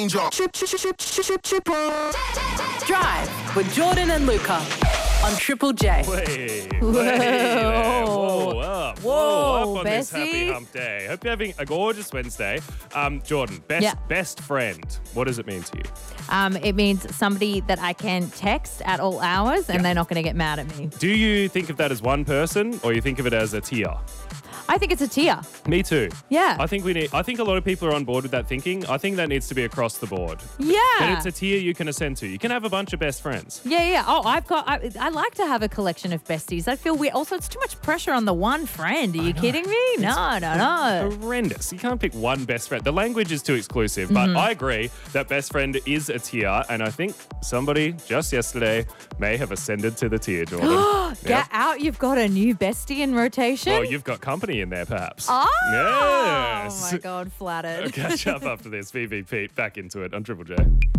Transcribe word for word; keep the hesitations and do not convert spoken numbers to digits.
Drive with Jordan and Luca on Triple J. Hey, hey there. Whoa, up. Whoa, Whoa, up on this Bessie. happy hump day. Hope you're having a gorgeous Wednesday. Um, Jordan, best Yeah. best friend. What does it mean to you? Um, it means somebody that I can text at all hours and they're not going to get mad at me. Do you think of that as one person or you think of it as a tier? I think it's a tier. Me too. Yeah. I think we need. I think a lot of people are on board with that thinking. I think that needs to be across the board. Yeah. But it's a tier you can ascend to. You can have a bunch of best friends. Yeah, yeah. Oh, I've got, I, I like to have a collection of besties. I feel weird. Also, it's too much pressure on the one friend. Are you kidding me? No, no, no. Horrendous. You can't pick one best friend. The language is too exclusive, but Mm-hmm. I agree that best friend is a tier, and I think somebody just yesterday may have ascended to the tier, Jordan. Get Yep. out. You've got a new bestie in rotation. Well, you've got company in there, perhaps. Oh, Yes. oh my God, flattered. Catch up after this. V V Pete back into it on Triple J.